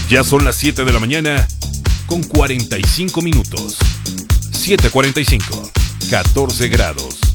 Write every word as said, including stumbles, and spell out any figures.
Ya son las siete de la mañana con cuarenta y cinco minutos. siete cuarenta y cinco, catorce grados.